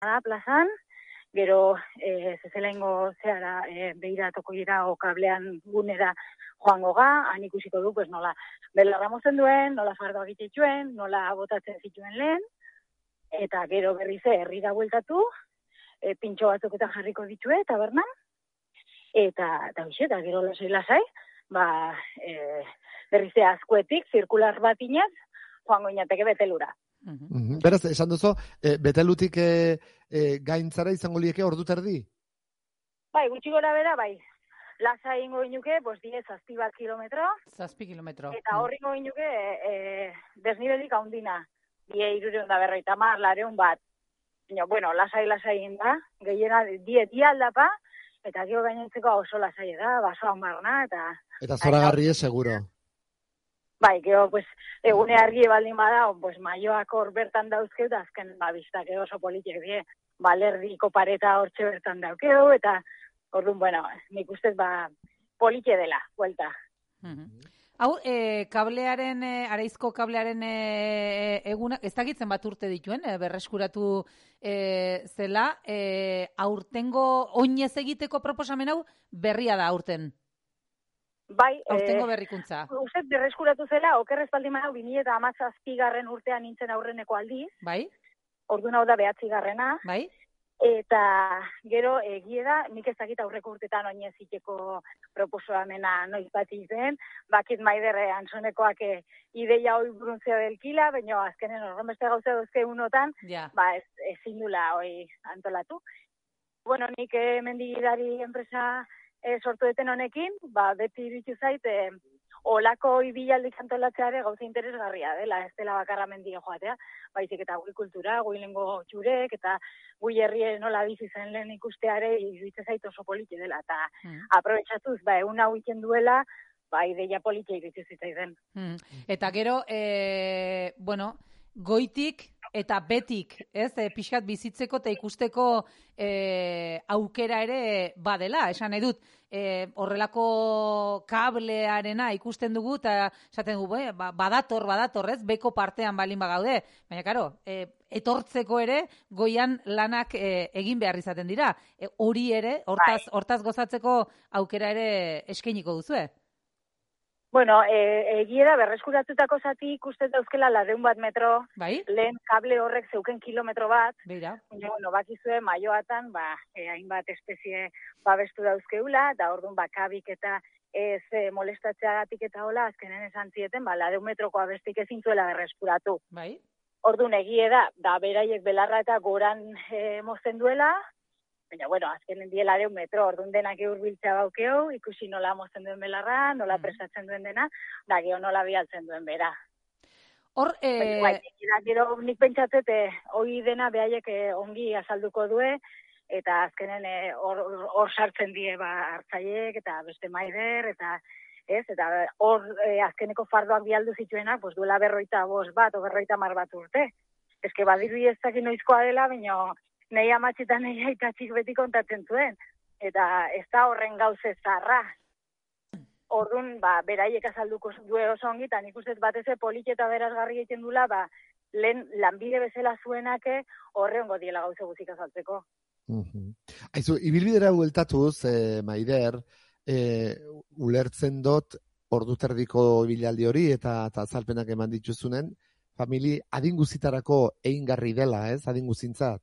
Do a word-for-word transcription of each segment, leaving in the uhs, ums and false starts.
da plazan, gero e, zezelengo zeara e, behiratoko gira o kablean gunera joango ga, han ikusiko du, pues nola belarra mozen duen, nola fardoak itxituen, nola botatzen zituen lehen, eta gero berrize herrira bueltatu, e, pintxo batzuk eta jarriko ditue, tabernan, eta, eta bixe, eta gero lasai-lasai, ba, e, berrize azkuetik, zirkular bat inaz, joango inateke betelura. Mm-hmm. Beraz, esan duzu, e, betelutik e, e, gaintzara izango lieke ordu terdi? Bai, gutxi gora bera, bai. Lasa ingo inuke, pues, diez, zazpi bat kilometro. Zazpi kilometro. Eta horri ingo inuke, e, desnibelik haundina. Die irureun da berroita mar, lareun bat. Baina, bueno, lasai-lasai da, gehiena, die, die aldapa, eta gero gainentzeko oso lasai da, basoan barna, eta... Eta zoragarri ez, seguro. Bai, gero, pues, egune argi baldin bada, pues, maioak hor bertan dauzkeu, eta azken, ba, biztak oso politik die, balerdiko pareta hortxe bertan daukeu, eta, orduan, bueno, nik ustez, ba, polite dela, buelta. Mm-hmm. Hau, e, kablearen, e, Araizko kablearen e, eguna, ez dakitzen bat urte dituen, e, berreskuratu e, zela, e, aurtengo oinez egiteko proposamen hau berria da aurten. Bai, aurtengo berrikuntza. E, Uzet berreskuratu zela, okerrez baldin bada, bi mila eta hamazazpigarren urtean nintzen aurreneko aldiz. Bai. Orduan hau da behatzigarrena. Bai. Eta gero egie da, nik ez dakit aurreko urtetan oinez iteko proposamena noiz bat izen, bakit maiderre antzonekoak e, ideia hoi bruntzeo delkila, baina azkenen horren beste gauza duzke unotan, ja. ba ez, ezin dula hoi antolatu. Bueno, nik e, mendigidari enpresa e, sortu deten honekin, ba beti iritu zait, e, olako ibilaldik antolatzeare gauza interesgarria dela, ez dela bakarra mendige joatea, baizik eta gui kultura, gui lengo txurek, eta gui herrie nola bizi zen lehen ikusteare, iruditzen zait oso polite dela, eta mm. aprobetxatuz, ba, egun hau iten duela, ba, ideia polite iruditzen zitzaiden. Mm. Eta gero, e, bueno, goitik eta betik, ez, e, pixkat bizitzeko eta ikusteko e, aukera ere badela, esan nahi dut, e, horrelako kablearena ikusten dugu, eta esaten dugu, eh, badator, badator, ez, beko partean balin bagaude, baina, karo, e, etortzeko ere, goian lanak e, egin behar izaten dira, e, hori ere, hortaz, hortaz gozatzeko aukera ere eskainiko duzue. Bueno, e, egiera berreskuratutako zati ikusten dauzkela ladeun bat metro, bai? Lehen kable horrek zeuken kilometro bat, Beira. Bueno, bakizue maioatan, ba, e, hainbat espezie babestu dauzkeula, eta orduan bakabik eta ez e, molestatzeagatik eta hola, azkenen esan zieten, ba, ladeun metroko abestik ezintzuela berreskuratu. Bai? Orduan egie da, da beraiek belarra eta goran e, mozten duela, baina, bueno, azkenen diela deun metro, orduan denak eurbiltzea baukeo, ikusi nola mozten duen belarra, nola mm. presatzen duen dena, da gero nola bialtzen duen bera. Hor, eh... Bai, gero nik pentsatzete, hori dena behaiek eh, ongi azalduko due, eta azkenen hor eh, sartzen die ba, hartzaiek, eta beste maider, eta ez, eta hor eh, azkeneko fardoak bialdu zituenak, pues duela berroita bost bat, o berroita mar bat urte. Ez que badiru ez dakit noizkoa dela, baina nahi amatxetan nahi aitatxik beti kontatzen zuen. Eta ez da horren gauze zarra. Orduan, ba, beraiek azalduko due oso ongi, eta nik ustez batez polite eta berazgarri egiten dula, ba, lehen lanbide bezala zuenake horrengo diela gauze guzik azaltzeko. Uh-huh. Aizu, ibilbidera bueltatuz, eh, Maider, eh, ulertzen dut ordu terdiko ibilaldi hori eta azalpenak eman dituzunen, famili adinguzitarako eingarri dela, ez, adinguzintzat?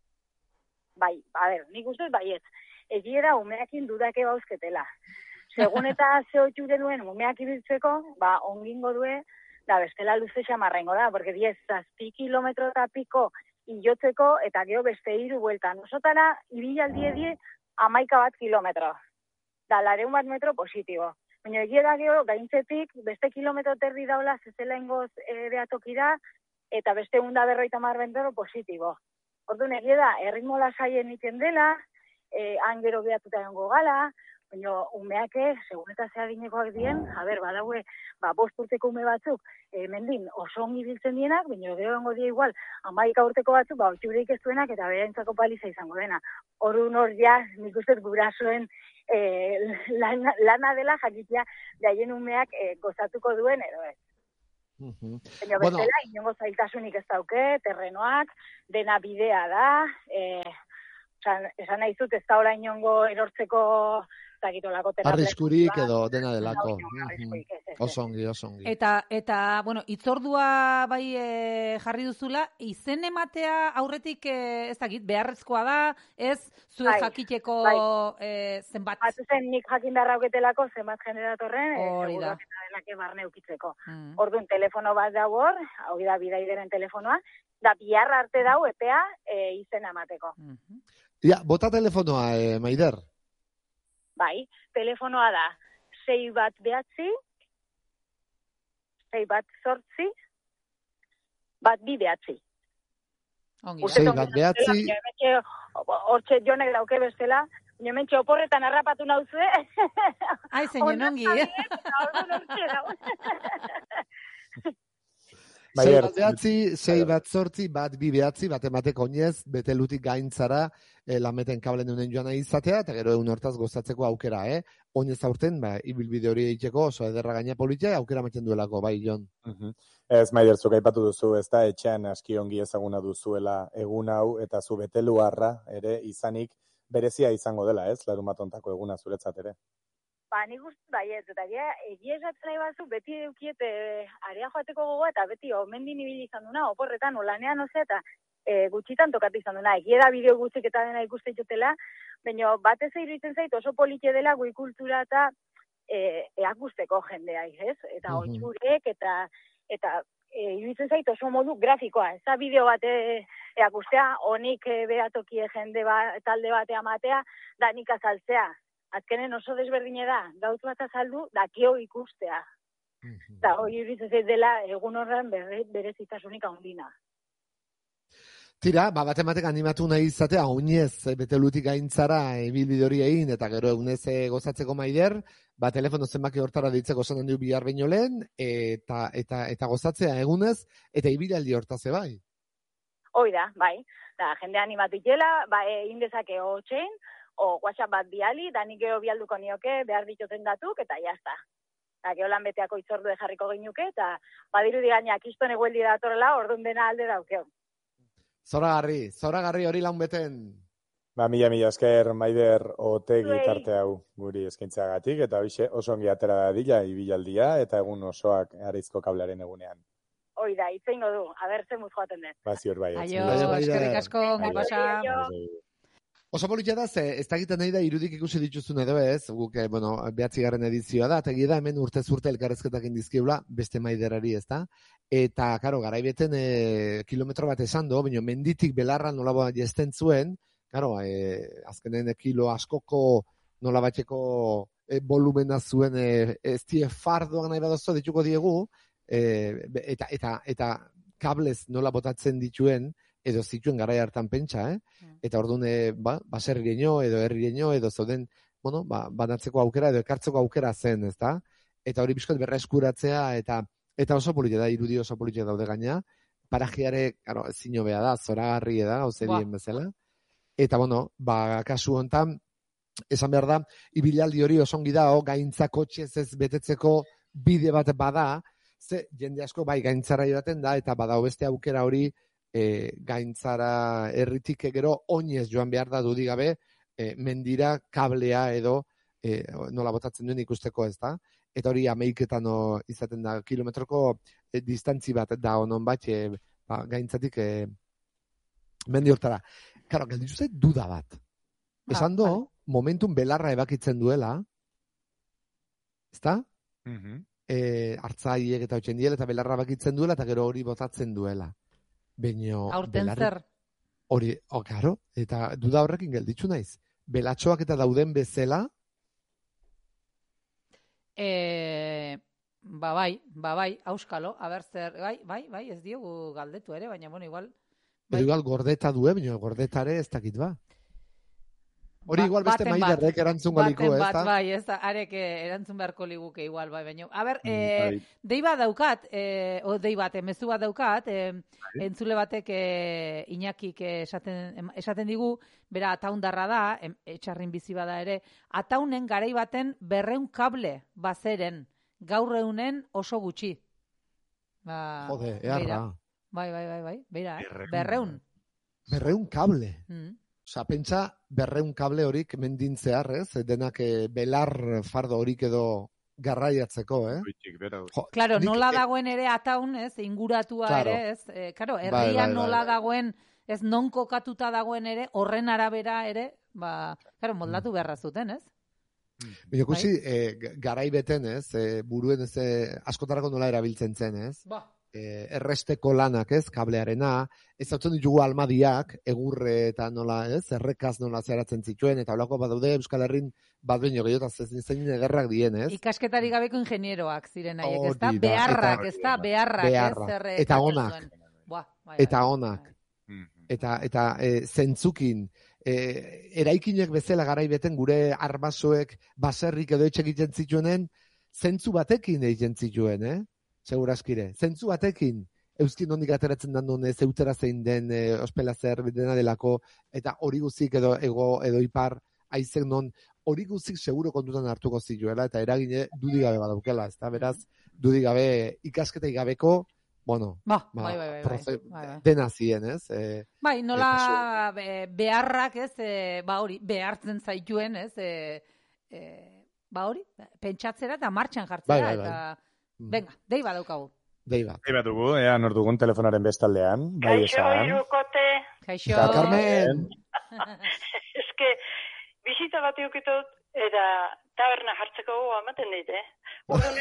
Bai, a ber, nik ustez baiet, egiera umeakin dudake bauzketela. Segun eta zehotxu denuen umeak ibiltzeko, ba, ongingo due, da bestela luze xamarrengo da, porque diez, zazpi kilometro eta piko iotzeko, eta gero beste hiru bueltan. Nosotara, ibilaldi edie, amaika bat kilometro. Da, lareun bat metro positibo. Baina egiera gero, gaintzetik, beste kilometro terdi daula, zezela ingoz e, behatokira, eta beste unda berroita marbentero positibo. Orduan egia da, erritmo lasaien iten dela, eh, angero behatuta egongo gala, baina umeake, segun eta zehadinekoak dien, a ber, badaue, ba, bost urteko ume batzuk, eh, mendin oso ongi biltzen dienak, baina gero egongo die igual, amaika urteko batzuk, ba, otxureik ez duenak, eta beraintzako paliza izango dena. Orduan hor, ja, nik ustez gurasoen eh, lana, lana dela jakitea, daien umeak eh, gozatuko duen, edo ez. Mhm. Baina Bueno, bestela, inongo zailtasunik ez dauke, terrenoak, dena bidea da, e, oza, esan nahi zut, ez da hola inongo erortzeko, zakitolako terapia. arriskurik edo dena delako. inongo Mhm. arriskurik, ez, ez, ez. Oso ongi, oso ongi. Eta, eta bueno, itzordua bai e, jarri duzula, izen ematea aurretik, e, ez dakit, beharrezkoa da, ez, zuek Bai, jakiteko bai. e, zenbat. Batuzen nik jakin beharrauketelako zenbat generatorren, e, Hori da. seguruak eta denake barne ukitzeko. Mm. Orduan, telefono bat dago hor, hau da bidaideren telefonoa, da bihar arte dau epea e, izena emateko. Mhm. Ja, bota telefonoa, eh, Maider. Bai, telefonoa da sei bat behatzi, sei bat zortzi, bat bi behatzi. Ongi Uste Sei dut bat ongi dela, behatzi. baina hementxe, hortxe jonek dauke bestela, baina hementxe oporretan harrapatu nauzue. Ai, zeinen ongi. Orduan hortxe dago. Sei Maider, bat behatzi, sei bat zortzi, bat bi behatzi, bat emateko oinez, betelutik gaintzara, eh, lameten kablen unen joan nahi izatea, eta gero egun hortaz gozatzeko aukera, eh? Oinez aurten, ba, ibilbide hori egiteko oso ederra gaina politia, aukera maten duelako, bai, Jon. Mhm. Ez, Maider, zuk aipatu duzu, ez da, etxean aski ongi ezaguna duzuela egun hau, eta zu beteluarra ere izanik berezia izango dela, ez? Larunbatontako eguna zuretzat ere. Ba, nik uste baiet, eta egia, egia esatzen nahi bazu, beti eukiet e, area joateko gogoa, eta beti omendin ibili izan duna, oporretan, olanean, ozea, eta e, gutxitan tokatu izan duna. Egia da bideo gutxik eta dena ikuste jutela, baina batez iruditzen zait oso polite dela gui kultura eta e, eakusteko jendea, ez? Eta Mhm. oitzurek, eta eta e, iruditzen zait oso modu grafikoa. Ez da bideo bat e, eakustea, honik e, behatokie jende ba, talde batea matea, da nik azaltzea. Azkenen oso desberdine da, gauz bat azaldu, dakio ikustea. Eta hori iruditzen zait dela egun horren bere, berezitasunik handina. Tira, ba, bat ematek animatu nahi izatea, oinez, eh, betelutik gaintzara, ibilbide hori egin, eta gero egunez eh, gozatzeko Maider, ba, telefono zenbaki hortara ditzeko zan handiu bihar baino lehen, eta, eta, eta gozatzea egunez, eta ibilaldi hortaz bai. Hoi da, bai. Da, jende animatu itela, ba, egin dezake hotxein, o WhatsApp bat biali, da nik gero bialduko nioke, behar dituten datuk, eta jazta. Da, geholan beteako itzordu jarriko ginuke, eta badiru digainak kiston egueldi datorela, orduan dena alde daukeo. Zoragarri, zoragarri hori laun beten. Ba, mila, mila esker, Maider, otegi Zuei. tarte hau guri eskaintzeagatik, eta hoxe oso ongi atera dadila ibilaldia, eta egun osoak Areizko kablearen egunean. Hoi da, itzeingo du, abertzen muz joaten den. Ba, ziur bai. Aio, Bai, bai, eskerrik bai. asko, ongi pasa. Aio. Oso politia da, ze ez dakiten nahi da irudik ikusi dituzun edo ez, guk, eh, bueno, behatzigarren edizioa da, eta egia da hemen urtez urte elkarrezketak indizkiula, beste Maiderari ez da, eta, karo, garaibeten e, kilometro bat esan do, baina menditik belarra nola jesten zuen, karo, e, azkenen kilo askoko nola batxeko e, volumena zuen, e, ez die fardoak nahi badozo dituko diegu, e, eta, eta, eta kablez nola botatzen dituen, edo zituen garai hartan pentsa, eh? Eta orduan, e, ba, baserrireño, edo herrireño, edo zauden, bueno, ba, banatzeko aukera, edo ekartzeko aukera zen, ez da? Eta hori bizkot berreskuratzea, eta eta oso politia da, irudi oso politia daude gaina, parajiare, claro, ezin hobea da, zoragarri da, gauzerien bezala. Eta, bueno, ba, kasu hontan, esan behar da, ibilaldi hori oso ongi da, gaintza kotxez ez betetzeko bide bat bada, ze jende asko bai gaintzara joaten da, eta bada beste aukera hori, E, gaintzara herritik gero oinez joan behar da dudik gabe, e, mendira kablea edo e, nola botatzen duen ikusteko, ez da? Eta hori ameiketan no, izaten da kilometroko e, distantzi bat da honon bat e, ba, gaintzatik e, mendi hortara. Karo, gelditu zait duda bat. Esan do, momentun belarra ebakitzen duela, ez da? Mhm. E, hartzaiek eta hotxen diela eta belarra ebakitzen duela eta gero hori botatzen duela. Beño, aurten belarri, zer? Hori, oh, claro, eta duda horrekin gelditzu naiz. Belatxoak eta dauden bezala? E, ba bai, ba bai, auskalo, aber zer, bai, bai, bai, ez diogu galdetu ere, baina bueno, igual. Bai. Edo igual gordeta due, baina gordetare ez dakit ba. Hori Ba, igual beste baten Maiderrek erantzungo liku, ez bat, da? bai, ez da, arek erantzun beharko liguke igual, bai, baina. A ber, e, bai. dei bat daukat, e, o dei bat, mezu bat daukat, e, entzule batek e, Iñakik esaten, esaten digu, bera ataundarra da, em, etxarrin bizi bada ere, ataunen garai baten berreun kable bazeren, gaur eunen oso gutxi. Ba, Jode, beira. earra. Bai, bai, bai, bai, beira, eh? Berreun. Berreun. Berreun kable. Mm. Osa, pentsa, berreun kable horik mendin zehar, ez? Denak eh, belar fardo horik edo garraiatzeko, eh? Goitik, bera. Jo, Claro, nik, nola eh, dagoen ere ataun, ez? Inguratua Claro. ere, ez? Eh, claro, Bai, herria bai, bai, nola bai. dagoen, ez non kokatuta dagoen ere, horren arabera ere, ba, claro, moldatu beharra zuten, ez? Baina ikusi, eh, g- garai beten, ez? Eh, buruen ez, eh, askotarako nola erabiltzen zen, ez? Ba. Eh, erresteko lanak, ez? Kablearena, ez hautzen ditugu almadiak, egurre eta nola, ez? Errekaz nola zeharatzen zituen, eta holako badaude Euskal Herrin bat baino gehiago, eta zein zein ederrak dien, ez? Ikasketarik gabeko ingenieroak ziren haiek, ez da? Hori da, Beharrak, eta- ez da? Beharrak, Beharrak. ez? Zer, eh, Eta ekartzen onak. zuen. Buah, bai, Eta bai, onak. bai. eta eta e, zentzukin e, eraikinek bezala garai beten gure arbasoek baserrik edo etxe egiten zituenen zentzu batekin egiten zituen, eh? Segurazkire. Zentzu batekin euskin nondik ateratzen dan non zeutera zein den e, ospela zer dena delako eta hori guzik edo ego edo ipar haizek non hori guzik seguro kontutan hartuko zituela eta eragine dudik gabe badaukela, ezta? Beraz, dudik gabe ikasketai gabeko bueno, Ba, ba, bai, bai, bai, proze- bai, bai. dena zien, ez? E, Bai, nola Eta be- beharrak, ez, e, ba hori, behartzen zaituen, ez, e, e, ba hori, pentsatzera eta martxan jartzera, Bai, bai, bai. eta, Mm. venga, dei badaukagu. dei bat. Bai bat dugu, ea nor dugun telefonaren bestaldean. Bai Kaixo, esan. irukote, Kaixo. Eta Carmen, eske, bisita bat eukitut, eta taberna jartzeko gogoa ematen dit, eh? Orduan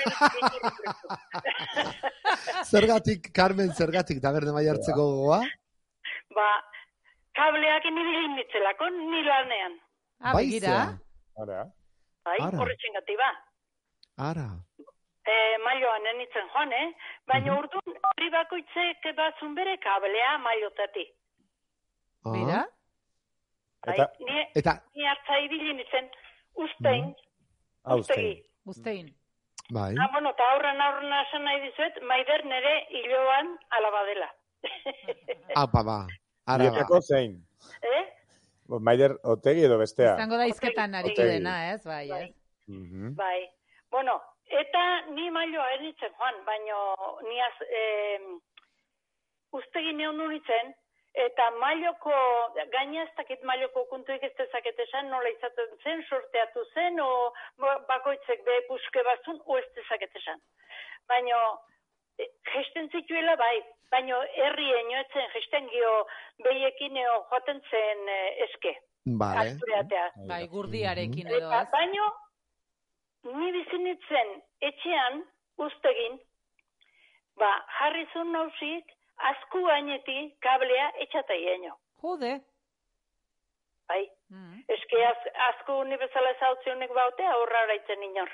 zergatik, Carmen, zergatik taberne bai hartzeko gogoa? ba, kableak nire mitzelako, ni lanean. Ah, begira. Ara. Bai, Ara. horretxen gati ba. Ara. E, mailoan enitzen joan, eh? Baina Mhm. urduan hori bakoitzek batzun bere kablea mailotati. Ah. Begira. Bai, Eta- ni, Eta, ni hartza ibili nintzen, ustein, Hausten. ustegi. Guztein. bai. Ah, bueno, eta aurren aurren esan nahi dizuet, maider nere hiloan alaba dela. Apa, ba. Ara, ba. Bietako zein. eh? Bo, Maider Otegi edo bestea. Izango da izketan aritu Otegi. dena, ez, bai, Bai. ez. Mhm. Bai. Bueno, eta ni mailoa eritzen joan, baino ni az, eh, ustegi neon nintzen, eta mailoko, gaina ez dakit mailoko kuntuik ez dezaket esan, nola izaten zen, sorteatu zen, o ba- bakoitzek be buske batzun, o ez dezaket esan. Baino, eh, gesten zituela bai, baino herri enoetzen gesten gio behiekin eo joaten zen eh, eske, Vale. aktureatea. Bai, gurdiarekin edo, Eta ez. baino, ni bizinitzen etxean, ustegin, ba, jarri zuen nausik, asku gaineti kablea etxataieño. Jode. Bai, Mm. eske az, asku ni bezala ezautzionek baute, aurra oraitzen inor.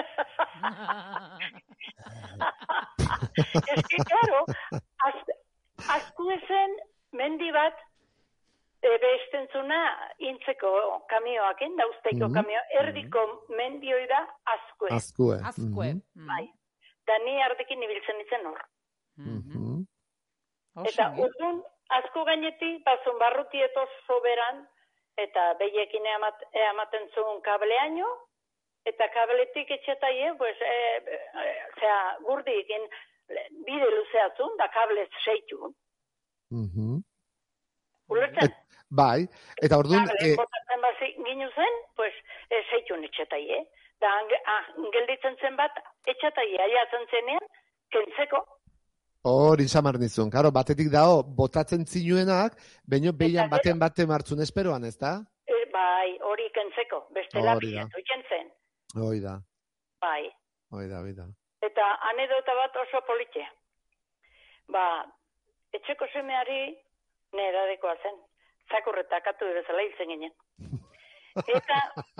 eske, claro, az, asku ezen mendi bat, e, bestentzuna intzeko kamioakin, da usteiko Mhm. kamio, erdiko mendioi da askue. Azkue. Azkue. Mhm. Mm. Bai. Da ni ardekin ibiltzen itzen hor. Mhm. Mhm. Oso Eta ongi. urduan, asko gainetik, bazun barruti eto soberan, eta behiekin eamat, eamaten zuen kableaino, eta kabletik etxetaie, pues, e, e, zera, gurdikin bide luzeatzun, da kablez seitu. Mhm. Ulertzen? Et- Bai, eta orduan, Kable, eh, botatzen bazi ginu zen, pues, e, seitun etxetaie. Da, ange, ah, gelditzen zen bat, etxetaie, aiatzen zenean, kentzeko. hori samar nizun. Karo, batetik dao, botatzen zinuenak, baino behian Eta baten baten martzun esperoan, ez da? E, bai, hori kentzeko, bestela Hori da. pilatu iken zen. Hoi da, Bai. hoi da, hoi da. Eta anedota bat oso polite. Ba, etxeko semeari neradekoa zen. Zakurreta katu bezala hiltzen ginen. Eta,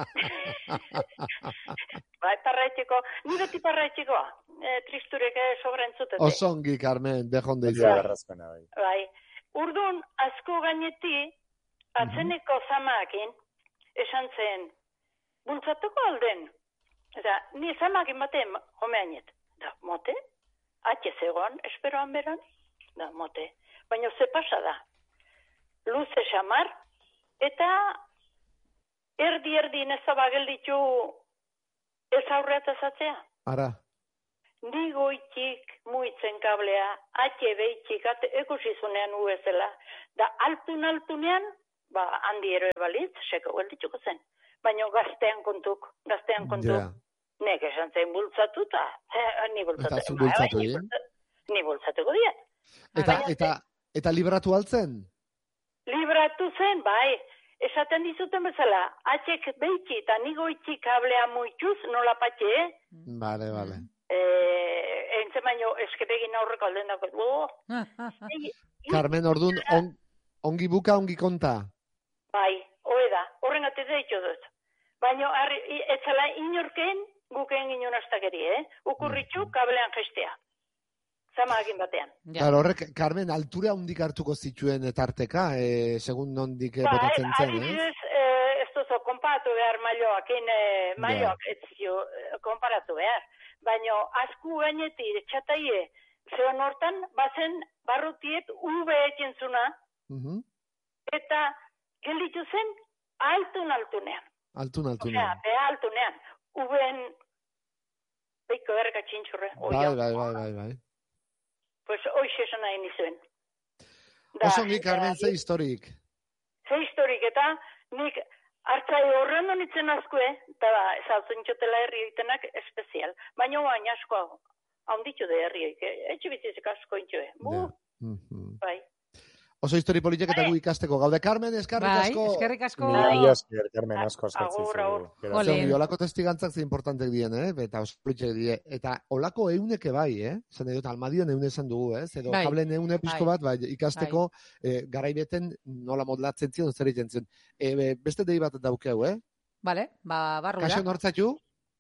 ba, parraitxeko, ni beti parraitxekoa. E, tristurek sobra entzutete. Osongi, Carmen, bejonde Ja, izan. garrazpena, bai. Bai. Urdun, asko gaineti, atzeneko zamakin, esan zen, bultzatuko alden. Eta, ni zamakin baten, homeanet. Da, mote? Atxe zegoan, esperoan beran? Da, mote. Baina ze pasa da. Luze xamar, eta erdi-erdi nezaba gelditu ez aurreat ezatzea. Ara, ni goitik muitzen kablea, atxe behitxik, ekusizunean uezela, da altun-altunean, ba, handi eroe balitz, seko gelditzuko zen. Baina gaztean kontuk, gaztean kontuk, Ja. nek esan zen bultzatu, eta ni bultzatu. Eta zu bultzatu, Ni eh? bultzatu- Ni bultzatuko diet. Eta, Baina- eta, eta libratu altzen? Libratu zen, bai, esaten dizuten bezala, atxek behitxi eta ni goitxik kablea muituz, nola patxe, eh? Vale, vale. Eh, entzen baino, eskepegin aurreko alden dako, oh, Carmen, ordun on, ongi buka, ongi konta. bai, hoe da, horren atez ditu dut. Baina, etzala inorken, guken ginen astakeri, eh? Ukurritxu kablean gestea. Zama egin batean. Ja. Claro, horrek, Carmen, altura hondik hartuko zituen etarteka, eh, segun nondik eh, Ba, botatzen zen, eh? adibidez, eh, ez duzu, konparatu behar maioak, in, eh, maioak ez zio, eh, konparatu behar. Baina, asku gaineti, txataie, zeon hortan, bazen, barrutiet, ube etxentzuna, Mhm. eta gelditu zen, altun-altunean. Altun, altun. Osea, beha altunean. Uben, beiko erreka txintxurre. Bai, bai, bai, bai, bai. Pues, hoxe esan nahi nizuen. Da, Oso ongi, Carmen, eta- ze historik. Ze historik eta nik hartzai horren honitzen askue, eta ba, ezautzen txotela herri egitenak espezial. Baina baina asko haunditxu de herri egite, etxe bizizik asko intxue. Bu, Ja. Mhm. bai. Oso histori politek eta gu ikasteko. Gaude, Carmen, eskarrik Bai, asko. eskerrik asko. Mila esker, Carmen, asko eskatzi Agur, agur. zu. Ole. Zer, olako testigantzak ze importantek dien, eh? Eta oso politxek die. Eta olako euneke bai, eh? Zer nahi dut, almadion eune esan dugu, eh? Edo Bai. kablen eune pixko Bai. bat, bai, ikasteko eh, garaibeten nola modlatzen zion, zer egiten zion. E, be, beste dei bat daukeu, eh? Vale, ba, barrura. Kaixo nortzatu?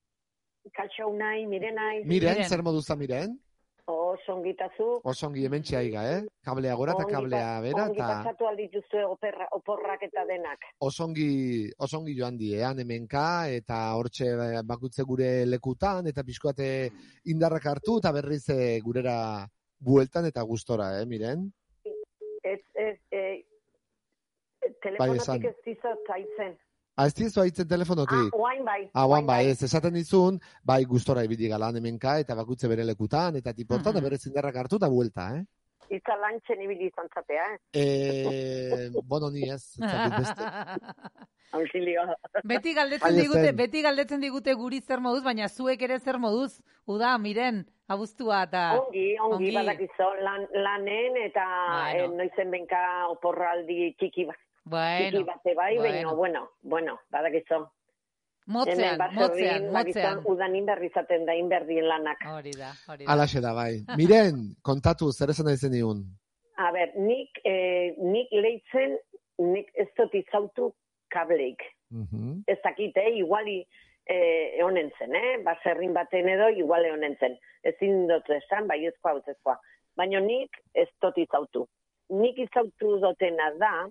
Kaixo unai, mirenai, Miren, Miren. zer moduza miren? oso ongitazu. Oso ongi hemen txaiga, eh? Kablea gora eta Ongi kablea pa- bera, Ongi eta pasatu aldituzue operra, oporrak eta denak. oso ongi, oso ongi joan die, eh? Hemenka, eta hortxe eh, bakutze gure lekutan, eta pixkoate indarrak hartu, eta berriz eh, gurera bueltan eta gustora, eh, miren? Ez, ez, e, Bai, telefonotik esan. ez dizot zaitzen. Ah, ez dizu haitzen Ah, telefonotik? oain bai. Ah, oain oan bai, ez, esaten dizun, bai gustora ibili galan hemenka, eta bakutze bere lekutan, eta tiportan, Mhm. eta berriz indarrak hartu, eta buelta, eh? Itza lantxen ibili izan zatea, eh? Eh, bueno, ni ez, ez dakit beste. Auxilio. Beti galdetzen Baina digute, zen. beti galdetzen digute guri zer moduz, baina zuek ere zer moduz. Uda, miren, abuztua eta... Ongi, ongi, Ongi. badakizo, lan, lanen eta Bueno. eh, noizen benka oporraldi txiki bat. Txiki Bueno, bate bai, bueno. baina, bueno, bueno, badakizo. motzean, motzean, motzean. Udan inberri izaten da, inberdien lanak. Hori da, hori da. Alaxe da, bai. Miren, kontatu, zer esan nahi zeniun? A ber, nik, eh, nik leitzen, nik ez dut izautu kableik. Mhm. Ez dakit, eh, iguali eh, eonen zen, eh? Baserrin baten edo, igual eonen zen. Ezin dut esan, bai ezkoa, hautezkoa. Baina nik ez dut izautu. Nik izautu dotena da,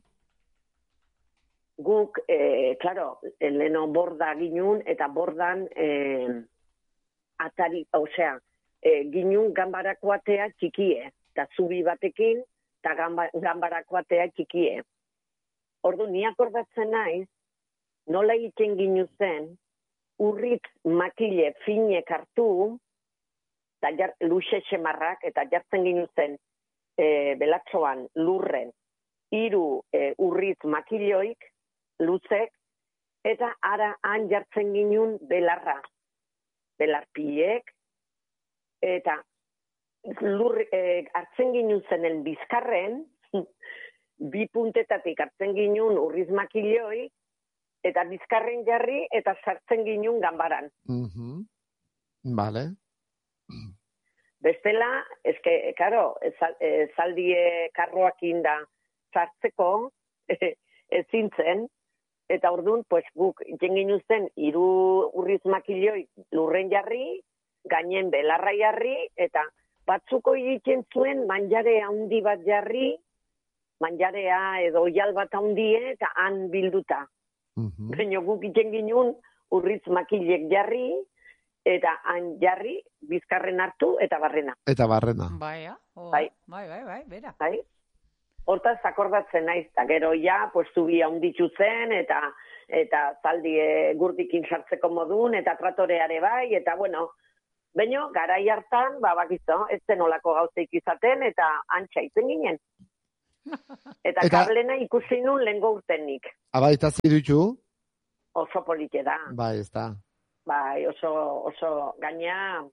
guk, eh, claro, leno borda ginun, eta bordan eh, atari, osea, eh, ginun ganbarako atea txikie, eta zubi batekin, eta gamba, ganbarako atea txikie. Ordu, ni akordatzen naiz, nola egiten ginu zen, urritz makile finek hartu, eta jar, luxe xemarrak, eta jartzen ginu zen, e, belatxoan, lurren, hiru e, urritz makiloik, luzek, eta ara han jartzen ginun belarra, belarpiek, eta lur, e, hartzen ginu zenen bizkarren, bi puntetatik hartzen ginun urriz makilioi, eta bizkarren jarri, eta sartzen ginun ganbaran. Mhm. Vale. Bestela, eske, karo, zaldie karroakin da sartzeko, ezin zen, eta orduan, pues, guk jengin zen, hiru urriz makilioi lurren jarri, gainen belarra jarri, eta batzuko egiten zuen manjare handi bat jarri, manjarea edo oial bat handie, eta han bilduta. Mhm. Baina guk iten ginun urritz makilek jarri, eta han jarri, bizkarren hartu, eta barrena. Eta barrena. Bai, ah, oh, Bai. bai, bai, bai, bera. Bai? Hortaz akordatzen naiz, eta gero ja, pues, zubi handitu zen, eta eta zaldi e, gurdikin sartzeko modun, eta tratoreare bai, eta bueno, Baina, garai hartan, ba, bakizo, ez zen olako gauzeik izaten, eta antxa izen ginen. Eta, eta kablena ikusi nun lehengo urtenik. Aba, eta zidutu? Oso polite da. Bai, ez da. Bai, oso, oso gaina,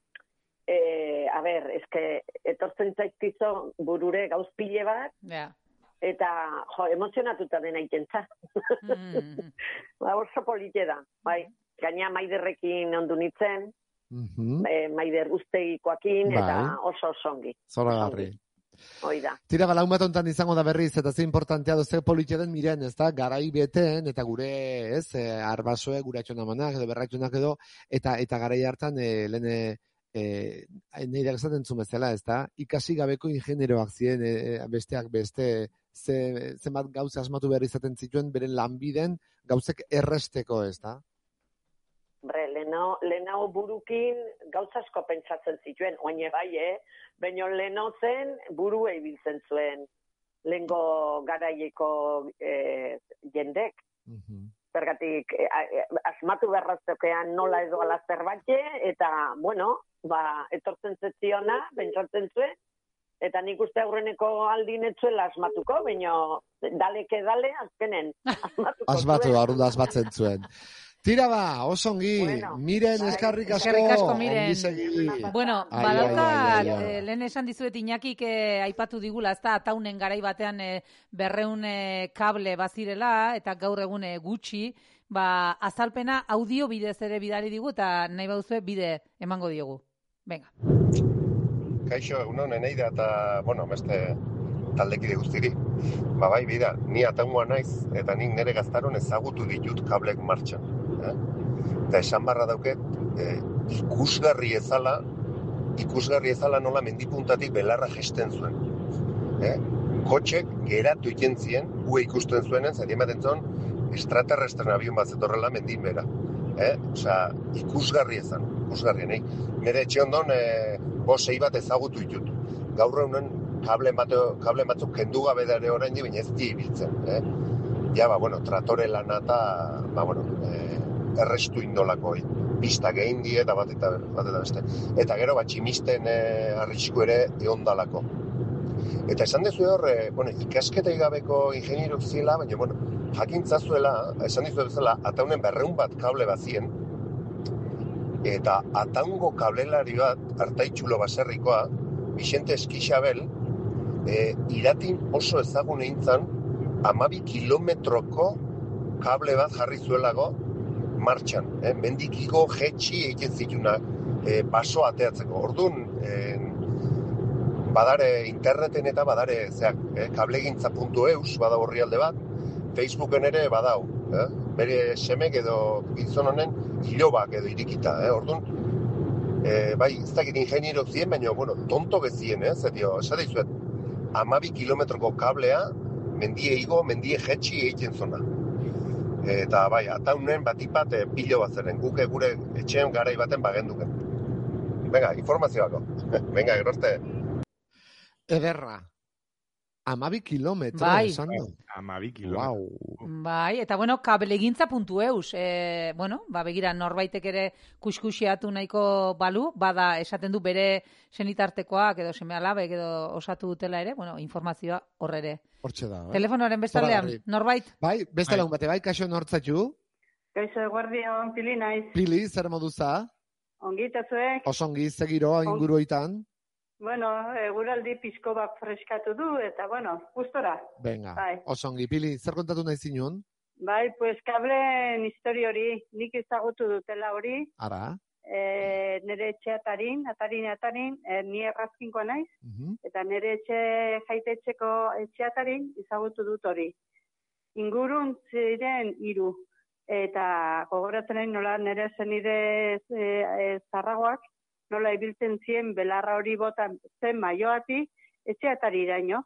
e, a ber, eske, etortzen zaizkizo burure gauzpile bat, yeah. Eta, jo, emozionatuta dena ikentza. Mm. Ba, oso polite da, bai. Gaina maiderrekin ondu nitzen, mm-hmm. e, maider guzteikoakin, bai. Eta oso osongi. Zora garri. Hoi da. Tira, bala, un bat ontan izango da berriz, eta ze importantea doze polite den miren, ez da, garai beten, eta gure, ez, e, arbasoe, gure atxonamanak, edo berratxonak edo, eta eta garai hartan, e, lehen, e, nahi da esaten zumezela, ez da, ikasi gabeko ingenieroak ziren, e, besteak beste, ze, zenbat gauze asmatu behar izaten zituen, beren lanbiden gauzek erresteko, ez da? Bre, lehenao burukin gauzasko pentsatzen zituen, oine bai, eh? Baina lehenao zen burue ibiltzen zuen lehengo garaieko eh, jendek. Mm-hmm. Zergatik, eh, asmatu beharraztokean nola edo ala zerbait, eta, bueno, ba, etortzen zetziona, pentsatzen zuen, eta nik uste aurreneko aldin etzuela asmatuko, baina daleke dale, azkenen asmatuko Asmatu, zuen. Asmatu, asmatzen zuen. Tira ba, osongi, bueno, miren eskarrik asko. Eskarrik asko, miren. Bueno, badaukat, eh, lehen esan dizuet Iñakik eh, aipatu digula, ez da, ataunen garai batean eh, berreun eh, kable bazirela, eta gaur egun eh, gutxi, ba, azalpena audio bidez ere bidari digu, eta nahi bauzue bide emango diogu. Venga. Kaixo, egunon, eneida eta, bueno, beste taldekide guztiri. Ba bai, bida, ni ataungoa naiz, eta nik nire gaztaron ezagutu ditut kablek martxan. Eh? Eta esan barra dauket, eh, ikusgarri ezala, ikusgarri ezala nola mendipuntatik belarra gesten zuen. Eh? Kotxek geratu ikentzien, ue ikusten zuenen, zari ematen zuen, extraterrestren abion bat zetorrela mendin bera. Eh? Osa, ikusgarri ezan, ikusgarri, nahi. Nire etxe ondon, eh, bosei bat ezagutu ditut. Gaur egunen, kable, mateo, kable batzuk kendu gabe dare orain di, baina ez di ibiltzen. Eh? Ja, ba, bueno, tratore lana eta, ba, bueno, eh, errestu indolako, eh? Pista gehin die, eta bat eta, bat eta beste. Eta gero, bat, tximisten eh, arrisku ere eondalako. Eta esan dezu hor, eh, bueno, ikasketa igabeko ingenierok ziela, baina, bueno, jakintzazuela, esan dizu bezala, ataunen berreun bat kable bazien, eta ataungo kablelari bat, Artaitxulo baserrikoa, Vicente Eskixabel, e, iratin oso ezagun eintzan, amabi kilometroko kable bat jarri zuelago martxan. Eh? Mendikiko jetxi egiten zitunak e, baso ateatzeko. Orduan, e, badare interneten eta badare zeak, eh? kablegintza puntu eus bada horrialde bat, Facebooken ere badau. Eh? Bere semek edo gizon honen hilobak edo irikita. Eh? Orduan, E, bai, ez dakit ingenierok ziren, baina, bueno, tonto bezien, ez, eh? Esate izuet, amabi kilometroko kablea, mendie igo, mendie jetxi egiten zona. Eta, bai, ataunen batipat e, pilo bat zeren, guke gure etxean garai baten bagenduken. Venga, informazioako. Venga, geroste. Ederra. Amabi kilometro, bai. Esan du. Amabi kilometro. Wow. Bai, eta bueno, kablegintza puntu eus. E, bueno, ba, begira, norbaitek ere kuskusiatu nahiko balu, bada esaten du bere senitartekoak edo seme alabek edo osatu dutela ere, bueno, informazioa horrere. Hortxe da, bai. Telefonoaren bestaldean, norbait? Bai, beste lagun bate, bai, kaixo nortzatxu? Kaixo eguardion, Pili naiz. Pili, zer moduza? Ongita zuek? Osongi, segiro, inguruoitan? Bueno, eguraldi pizko bat freskatu du, eta, bueno, gustora. Venga, bai. Osongi, Pili, zer kontatu nahi zinun? Bai, pues kableen histori hori, nik ezagutu dutela hori. Ara? E, nire etxe atarin, atarin, atarin, e, ni errazkinkoa naiz, uh-huh. Eta nire etxe jaitetxeko etxe atarin ezagutu dut hori. Ingurun ziren hiru, eta gogoratzen nahi nola nire zenide e, e, zarragoak, nola ibiltzen zien belarra hori botan zen maioati, etxeatari iraino.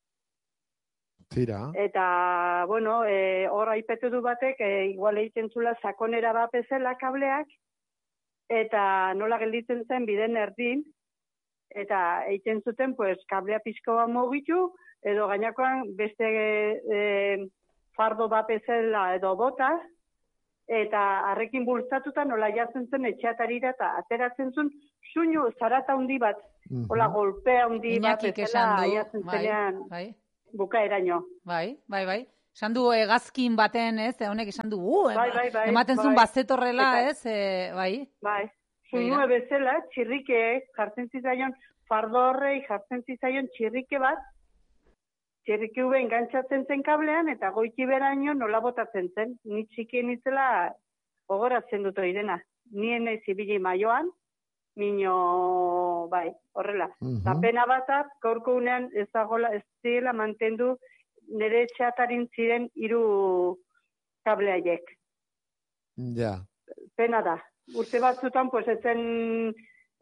Tira. Eta, bueno, e, hor aipetu du batek, e, igual egiten zula sakonera bat bezala kableak, eta nola gelditzen zen biden erdin, eta egiten zuten, pues, kablea pizkoa mugitu, edo gainakoan beste e, fardo bat bezala edo bota, eta harrekin bultzatuta nola jatzen zen etxeatarira eta ateratzen zuen suinu zarata handi bat, Mhm. hola golpea handi bat, Iñakik bezala esan du, jatzen bai, zenean bai, bukaeraino. bai, bai, bai. Esan du hegazkin baten, ez, honek esan du, uh, Bai, bai, bai, ematen zuen bai. bazetorrela, Eta- ez, e, bai. Bai, suinue bezala, txirrike jartzen zitzaion, fardorrei jartzen zitzaion txirrike bat, txirrike ube engantzatzen zen kablean, eta goiti beraino nola botatzen zen. Ni txikien itzela gogoratzen dut oirena. Nien ez ibili maioan, mino, bai, horrela. Mhm. Eta pena bataz, gaurko unean ez dagoela, ez zirela mantendu nire etxeatarin ziren hiru kableaiek. Ja. Pena da. Urte batzutan, pues, etzen,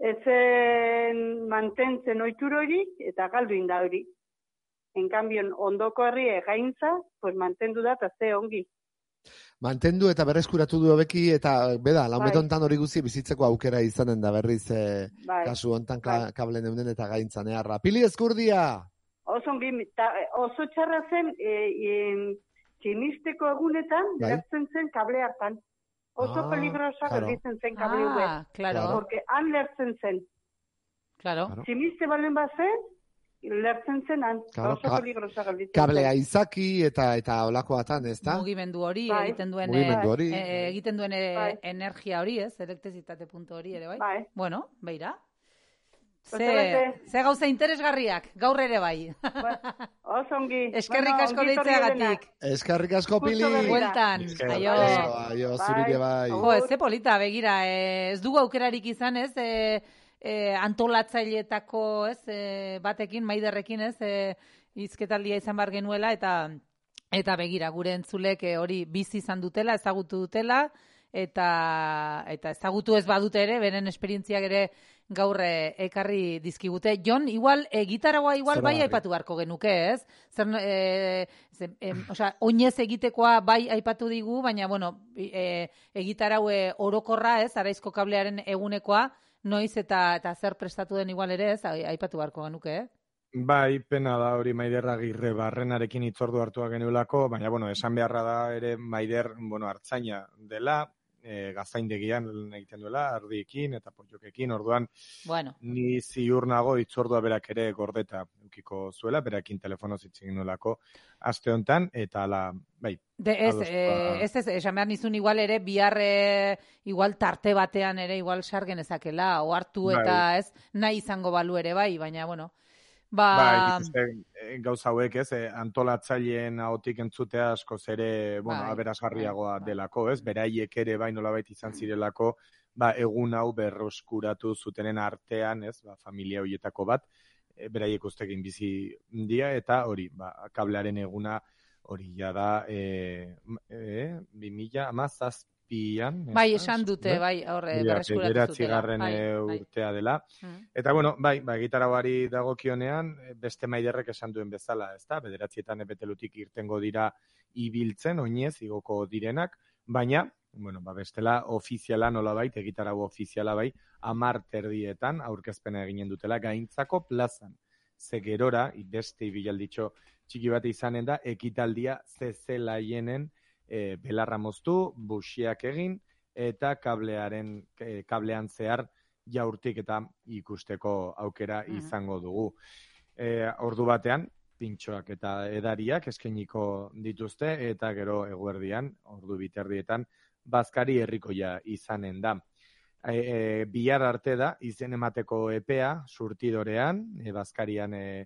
etzen mantentzen oitur hori, eta galdu inda hori. En cambio, ondoko herri egaintza, pues, mantendu da, eta ze ongi. Mantendu eta berreskuratu du hobeki, eta beda, laumeto Bai. hontan hori guzti bizitzeko aukera izanen da berriz eh, Bai. kasu hontan Bai. ka, kablen eunen eta gaintzan eharra. Pili Ezkurdia! Oso ongi, ta, oso txarra zen, e, e, tximisteko egunetan, Bai. lertzen zen kable hartan. Oso Ah, peligrosa claro. gelditzen zen kable ube. Ah, claro, Claro. Porque han lertzen zen. claro. Claro. Tximiste balen bazen, lertzen zen han. Claro, Oso ka- peligrosa gelditzen Kablea zen. izaki eta eta olakoatan, ez da? Mugimendu hori, Bai. egiten duen, Mugimendu eh, hori. eh, egiten duen eh, Bai. energia hori, ez, elektrizitate puntu hori ere, bai? Bai. Bueno, beira. Ze, Bete-bete. ze gauza interesgarriak, gaur ere bai. Oso ongi. Eskerrik Bueno, asko ongi etorri deitzeagatik. Eskarrik asko, Pili! Justo berrira. Bueltan, Esker. aio. Aio, aio, zurire bai. Bai. Jo, ez ze polita, begira, eh, ez dugu aukerarik izan, ez, eh, eh, antolatzaileetako, ez, eh, batekin, maiderrekin, ez, eh, hizketaldia izan bar genuela, eta eta begira, gure entzulek eh, hori bizi izan dutela, ezagutu dutela, eta eta ezagutu ez badute ere, beren esperientziak ere gaur eh, ekarri dizkigute. Jon, igual, e, gitaragoa igual bai Zoragarri. aipatu beharko genuke, ez? Zer, e, ze, em, osea, oinez egitekoa bai aipatu digu, baina, bueno, e, egitaraue orokorra, ez? Araizko kablearen egunekoa, noiz eta eta zer prestatu den igual ere, ez? Ai- Aipatu beharko genuke, eh? Bai, pena da hori Maider Agirre barrenarekin hitzordu hartua genuelako, baina, bueno, esan beharra da ere Maider, bueno, hartzaina dela, e, gaztaindegian egiten duela, ardiekin eta potxokekin, orduan, Bueno, ni ziur nago hitzordua berak ere gordeta ukiko zuela, berakin telefonoz hitz egin nuelako aste honetan, eta ala, bai, de, ez, Adostua. eh, ez, ez, esan behar nizun igual ere, bihar eh, igual tarte batean ere, igual sargen ezakela, ohartu Bai. eta ez, nahi izango balu ere bai, baina, bueno, ba... Bai, nik uste, eh, gauza hauek, ez, eh, antolatzaileen ahotik entzutea askoz ere, bueno, Bai, aberasgarriagoa bai, bai. delako, ez, beraiek ere bai nolabait izan zirelako, ba, egun hau berroskuratu zutenen artean, ez, ba, familia horietako bat, e, beraiek ustekin bizi dia, eta hori, ba, kablearen eguna hori ja da, e, e, bi mila hamazazpian, ez Bai, da, esan dute, bai, horre, Mila berreskuratu bederatzigarren zutela. eh, Bai, bai. urtea dela. Mm. Eta bueno, bai, ba, gitarauari dagokionean, eh, beste Maiderrek esan duen bezala, ezta? Bederatzietan betelutik irtengo dira ibiltzen, oinez, igoko direnak, baina, bueno, ba, bestela ofiziala nolabait, egitarau ofiziala bai, amar terdietan aurkezpena eginen dutela gaintzako plazan. Ze gerora, beste ibilalditxo txiki bat izanen da, ekitaldia zezelaienen e, belarra moztu, buxiak egin, eta kablearen, e, kablean zehar jaurtik eta ikusteko aukera Mhm. izango dugu. E, ordu batean, pintxoak eta edariak eskainiko dituzte, eta gero eguerdian, ordu biterdietan, bazkari herrikoia izanen da. E, e, bihar arte da, izen emateko epea, surtidorean, e, bazkarian e,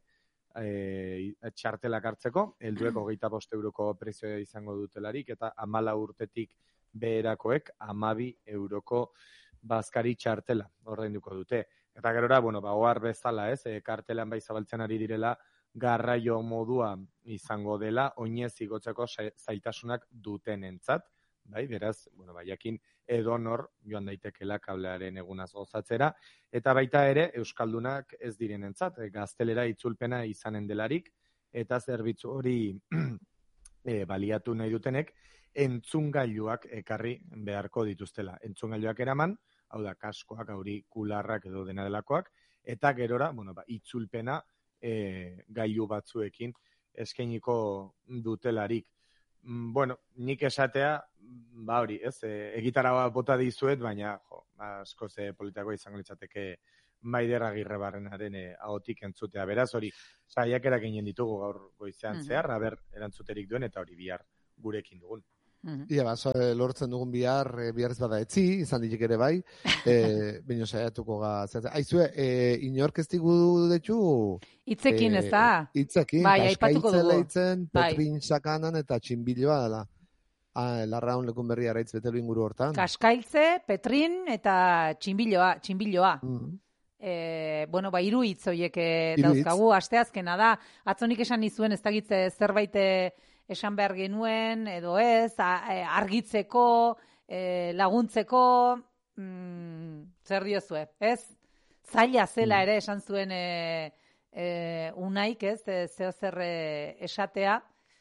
e, txartelak hartzeko, helduek hogeita bost euroko prezioa izango dutelarik, eta amala urtetik beherakoek amabi euroko bazkari txartela ordainduko dute. Eta gerora, bueno, ba, ohar bezala, ez, e, kartelan bai zabaltzen ari direla, garraio modua izango dela, oinez igotzeko zaitasunak dutenentzat, bai, beraz, bueno, baiakin edonor joan daitekela kablearen egunaz gozatzera, eta baita ere, euskaldunak ez direnentzat, e, gaztelera itzulpena izanen delarik, eta zerbitzu hori e, baliatu nahi dutenek, entzungailuak ekarri beharko dituztela. Entzungailuak eraman, hau da, kaskoak, aurikularrak edo dena delakoak, eta gerora, bueno, ba, itzulpena e, gailu batzuekin eskainiko dutelarik. Bueno, nik esatea, ba hori, ez, e, egitara bota dizuet, baina, jo, asko ze politako izango litzateke Maider Agirrebarrenaren e, ahotik entzutea. Beraz, hori, saiakerak egin ditugu gaur goizean Mhm. zehar, aber erantzuterik duen, eta hori bihar gurekin dugun. Mhm. Ia, ba, so, eh, lortzen dugun bihar, eh, bihar ez bada etzi, izan ditek ere bai, eh, baina saiatuko ga, zehaz. Aizue, eh, inork ez digu detxu, Hitzekin, ez da? hitzekin, Bai, aipatuko kaskaitze dugu. leitzen, Bai. Petrin sakanan eta txinbiloa dela. Ah, larraun lekun berri araitz betelu inguru hortan. Kaskailtze, Petrin eta txinbiloa, txinbiloa. Mm. E, bueno, ba, hiru hitz horiek eh, Hiru hitz. dauzkagu, asteazkena da, atzonik esan nizuen ez dakitze zerbait eh, esan behar genuen, edo ez, a, e, argitzeko, e, laguntzeko, mm, zer diozue, ez? Zaila zela Mm. ere esan zuen e, e, unaik, ez, e, zeo zer e, esatea.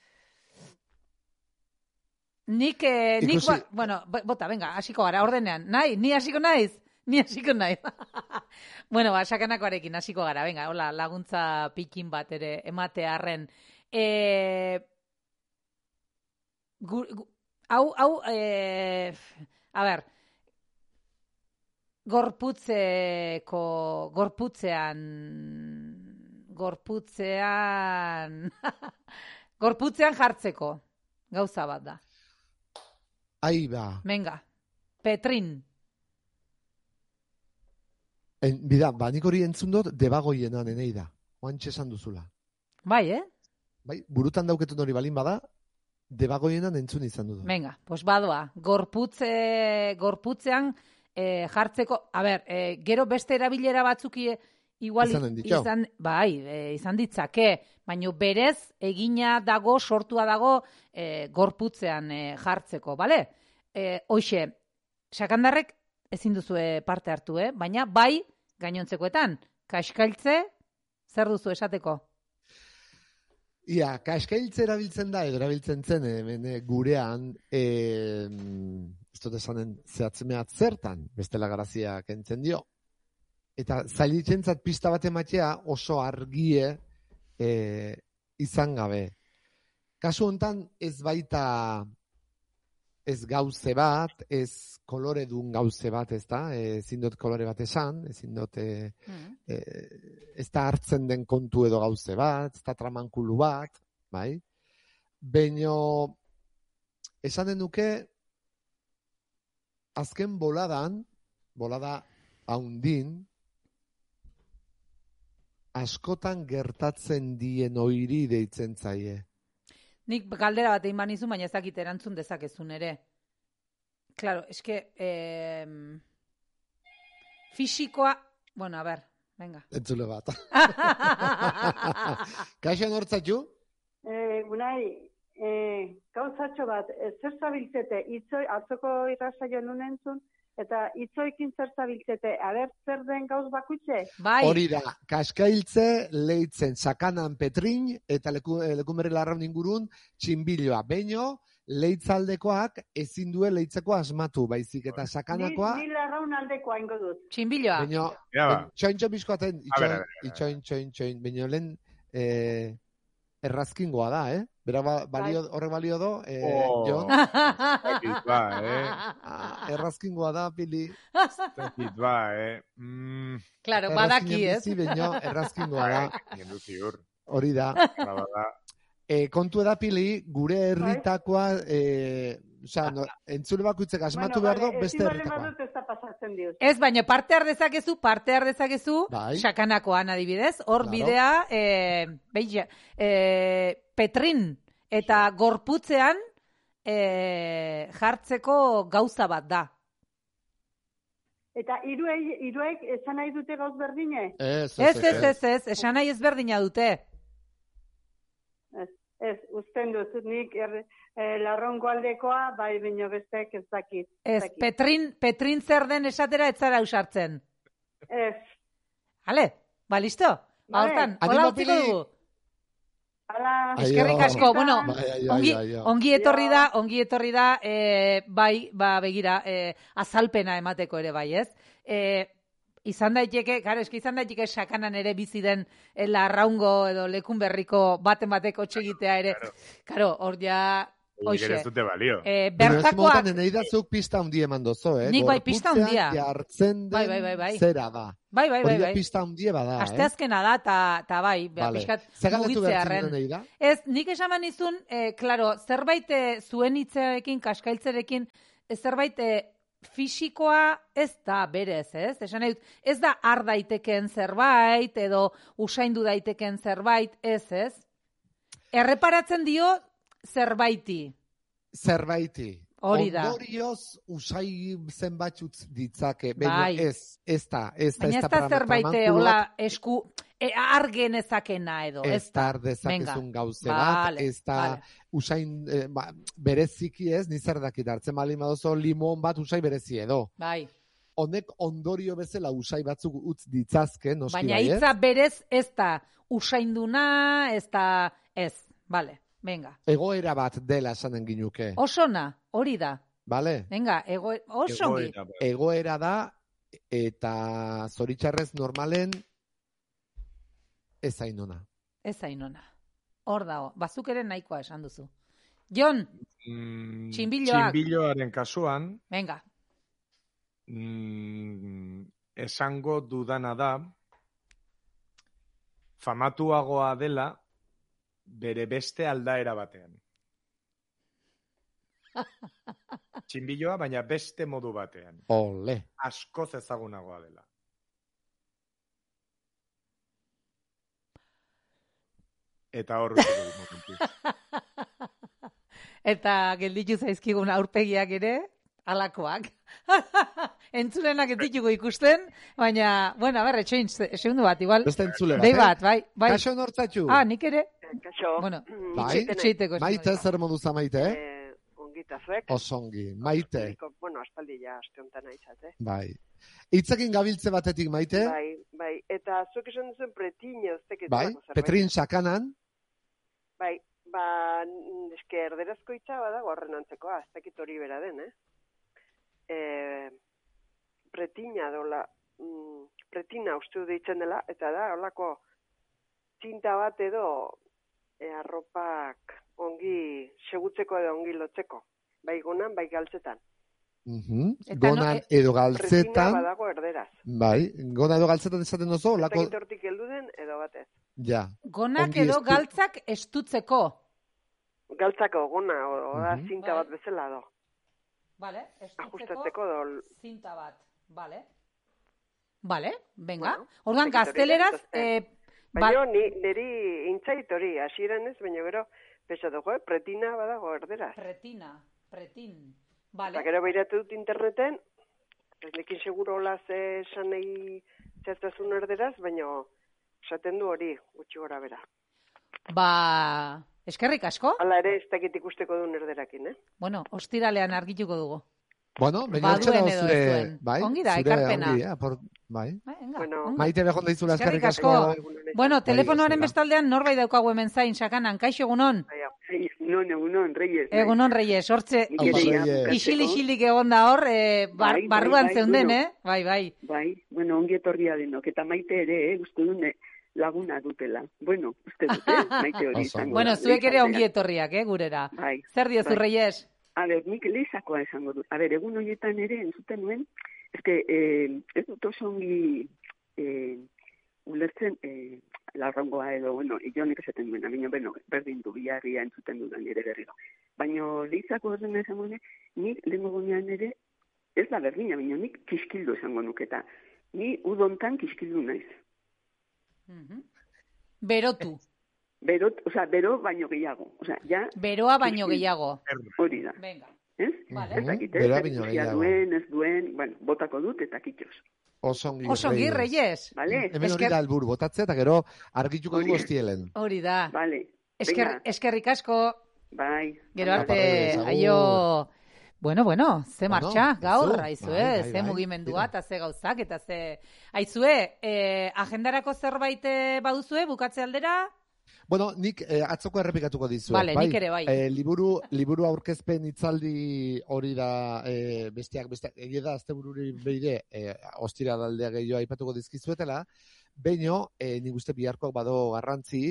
Nik, e, nik Ikusi- ba, bueno, b- bota, venga, hasiko gara, ordenean, nahi, ni hasiko naiz? Ni hasiko naiz. Bueno, ba, sakanakoarekin hasiko gara, venga, hola, laguntza pikin bat ere ematearren. E, gu, gu, hau, hau, e, a ber, gorputzeko, gorputzean, gorputzean, gorputzean jartzeko, gauza bat da. Ai ba. Venga, Petrin. En, bida, ba, nik hori entzun dut debagoienan enei da. Oantxe esan duzula. Bai, eh? Bai, burutan dauketun hori balin bada, debagoienan entzun izan dut. Venga, pues badoa. Gorputze, gorputzean eh, jartzeko, a ber, eh, gero beste erabilera batzuk i- igual Izanen ditxo. izan, bai, eh, izan ditzake, baina berez egina dago, sortua dago eh, gorputzean eh, jartzeko, bale? Eh, hoxe, sakandarrek ezin duzu parte hartu, eh? Baina bai gainontzekoetan, kaskailtze, zer duzu esateko? Ia, kaskailtze erabiltzen da, edo erabiltzen zen, hemen eh, gurean, eh, ez dut esanen zehatzemeat zertan, bestela grazia kentzen dio. Eta zailitzentzat pista bat ematea oso argie eh, izan gabe. Kasu hontan ez baita ez gauze bat, ez kolore dun gauze bat, ez da, ezin dut kolore bat esan, ezin dut e, e, ez da hartzen den kontu edo gauze bat, ez da tramankulu bat, bai? Baina esanen nuke azken boladan, bolada haundin, askotan gertatzen dien oiri deitzen zaie. Nik galdera bat egin banizu, baina ez dakit erantzun dezakezun ere. Claro, eske eh, fisikoa, bueno, a ber, venga. Entzule bat. Kaixo nortzatxu? Eh, unai, eh, gauzatxo bat, eh, zer zabiltzete, itzoi, atzoko irrasaio nun entzun, eta itzoikin zer zabiltzete, aber, zer den gauz bakuitze? Bai. Hori da, kaskailtze leitzen sakanan Petrin eta leku, lekumerri larraun ingurun txinbiloa. Beino, leitzaldekoak ezin due leitzeko asmatu, baizik eta sakanakoa... Ni, ni larraun aldekoa ingo dut. Txinbiloa. Beino, Ja, ba. txoin txoin bizkoaten, A ber, a itxoin, ber, a ber. itxoin, txoin, txoin, beino lehen eh, errazkingoa da, eh? Bera ba, balio, horrek balio do, eh, Oh. Jon? Dakit ba, eh? Ah, errazkingoa da, Pili. Dakit ba, eh? Mm, Claro, badaki, Errazkinen ez? bizi, beino errazkingoa da, bai, gendu ziur. hori da. Ba, ba, ba. E, kontu edapili, gure herritakoa, e, oza, no, entzule bakoitzek asmatu behar du, beste herritakoa. badut ez da pasatzen diuz. Ez, baina parte har dezakezu, parte har dezakezu, Bai. sakanakoan adibidez, hor Claro. bidea, e, beia, e, Petrin eta gorputzean e, jartzeko gauza bat da. Eta hiruei hiruek esan nahi dute gauz berdine? Ez, Ez, ez, ez, ez, esan nahi ezberdina dute. Ez, ez, usten dut, nik er, eh, larrongo aldekoa, bai baino bestek ez dakit. Ez, dakit. Petrin, Petrin zer den esatera ez zara usartzen. Ez, Hale, ba, listo? Ba, Vale. hortan, Animo, hola utziko Pili. dugu. ala... Ai, Eskerrik Aio. asko, bueno, Bai, aio, ongi, aio, aio. ongi etorri da, ongi etorri da, e, bai, ba, begira, e, azalpena emateko ere bai, ez? E, izan daiteke, karo, eski izan daiteke sakanan ere bizi den e, larraungo edo lekun berriko baten bateko txegitea ere. Karo, hor ja, Hoxe. Ez dute balio. Eh, Bertakoak... bertakoak... Nenei da zeuk pista handi eman dozo, eh? Nik bai pista handia. Gorputzean jartzen den Bai, bai, bai, bai. zera da. Bai, bai, bai, Hori da bai. pista handie bada, eh? Asteazkena da, ta, ta bai, Vale. pixkat Zer galdetu behar mugitzearren. zinuen da? Ez, nik esaman izun, eh, klaro, zerbait eh, zuen hitzarekin, kaskailtzerekin, eh, zerbait eh, fisikoa ez da berez, ez? Esan nahi dut, ez da har daiteken zerbait, edo usaindu daiteken zerbait, ez, ez? Erreparatzen dio zerbaiti. Zerbaiti. Hori da. Ondorioz, usai zenbat utz ditzake. Baina Bai. ez, ez da, ez da, Baina ez da zerbait, hola, esku, e, argen ezakena edo, ez ez da. da dezakezun gauze bat, Vale, ez da vale. usain, eh, ba, bereziki ez, nizer dakit, hartzen bali madozo limon bat usai berezi edo. Bai. Honek ondorio bezala usai batzuk utz ditzazke, noski Baina bai, ez? hitza berez ez da usainduna, ez da, ez, vale, venga. Egoera bat dela esanen ginuke, Osona, hori da. bale? Venga, ego, osongi. Egoera, bai. Egoera da, eta zoritxarrez normalen ez ainona. Ez ainona. Hor dago, bazuk ere nahikoa esan duzu. Jon, Mm, Txinbiloak. Txinbiloaren kasuan, venga. mm, esango dudana da, famatuagoa dela bere beste aldaera batean. Txinbiloa, baina beste modu batean. Ole. Askoz ezagunagoa dela. Eta hor utziko dut momentuz. Eta gelditu zaizkigun aurpegiak ere, alakoak. Entzulenak ez ditugu ikusten, baina, bueno, a ber, etxoin, segundu bat, igual. Beste entzule bat, Dei eh? bat, bai, bai. Kaixo nortzatxu? Ah, nik ere, Kaixo. bueno, Bai. itxeiteko. Maite, zer moduza maite, eh? Eh, ongita zuek. Osongi, maite. Aspaldiko- Bueno, aspaldi ja, aste honetan aizat, eh? Bai. Hitzekin gabiltze batetik maite? Bai, bai. Eta zuek esan duzuen pretine, ez dakit Bai, zelako zerbait. Petrin sakanan? Bai, ba, n- eske erderazko hitza badago horren antzekoa, ez dakit hori bera den, eh? E, pretina dola, mm, pretina uste dut deitzen dela, eta da, holako zinta bat edo e, arropak ongi segutzeko edo ongi lotzeko. Bai gonan, bai galtzetan. Mhm. Eta no- Gonan e- edo Pretina galtzetan, badago erderaz. bai, gona edo galtzetan esaten dozo, Ez lako, dakit hortik heldu den edo batez. ja. Gonak Ongi edo estu- galtzak estutzeko. Galtzako gona, o, o da Mhm. zinta Bai. bat bezala do. Vale, estutzeko Ajustatzeko do. zinta bat. Vale. Vale, venga. Bueno, Orduan, ez dakit hori gazteleraz, da, eh, Baina ba- ni, niri intzait hori, hasieran ez, baina gero, pesa dugu, eh? Pretina badago erderaz. pretina, pretin. Eta Vale. gero behiratu dut interneten, ez nekin seguro hola ze esan nahi zertazun erderaz, baina esaten du hori, gutxi gora bera. Ba, eskerrik asko. Hala ere, ez dakit ikusteko duen erderakin, eh? Bueno, ostiralean argituko dugu. Bueno, baina Baduen hortxe dago edo ez zure, duen. bai? Ongi da, zure ekarpena. ongi, eh, apor, bai. Bai, venga, Bueno, ongi. Maite behon daizula eskerrik Eskerrik asko. asko. Bueno, telefonoaren Bai, bestaldean norbait daukagu hemen zain, sakanan, kaixo egunon. Non, egunon, Reyes. Egunon Reyes, hortze, Nik ere Aupa, ja, Reyes. bukatzeko. isil-isilik egon da hor, eh, bar, Bai, bai, barruan bai, zeunden, bueno. eh? Bai, bai. Bai, bueno, ongi etorria denok, eta maite ere, eh, uste dune laguna dutela. Bueno, uste dut, eh, maite hori Oso ondo. izango. Bueno, da, zuek ere leizaldean. ongi etorriak, eh, gurera. Bai. Zer diozu, bai. Reyes? A ber, nik leizakoa esango dut. A ber, egun horietan ere entzuten nuen, eske, eh, ez dut oso ongi eh, ulertzen eh, larrongoa edo, bueno, jonek esaten duen, amino, beno, berdin du biharria entzuten dudan ere berriro. Baina leizako horren esango nuen, nik lehenko gonean ere, ez da berdina, baina nik kiskildu esango nuketa. Ni udontan kiskildu naiz. Mhm. Berotu. Berot, o sea, bero baino gehiago. O sea, ja, Beroa baino kiskildu. gehiago. Hori da. Venga. Ez? Vale. Ez dakit, ez? Beroa Zer baino ikusia gehiago. duen, ez duen, bueno, botako dut eta kitxos. Osongi, Osongi, Reyes. Vale? Hemen hori Esker- da helburu botatzea, eta gero argituko dugu Hori. ostielen. Hori da. Vale. Esker, Venga, eskerrik asko. bai. Gero Bai. arte, Reyes, agur. aio... Bueno, bueno, ze Bueno, martxa, gaur, aizu, aizue, bai, bai, ze bai, mugimendua, tira. eta ze gauzak, eta ze... Aizue, eh, agendarako zerbait eh, baduzue, bukatze aldera? Bueno, nik eh, atzoko errepikatuko dizuet. Vale, nik ere bai. Eh, liburu, liburu aurkezpen hitzaldi hori da eh, besteak, besteak, egia da, astebururi beire, eh, ostira daldea gehiago aipatuko dizkizuetela, baino, eh, nik uste biharkoak bado garrantzi,